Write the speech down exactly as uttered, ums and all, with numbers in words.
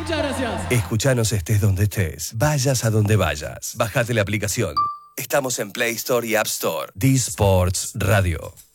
Muchas gracias. Escuchanos estés donde estés, vayas a donde vayas. Bájate la aplicación. Estamos en Play Store y App Store. D-Sports Radio.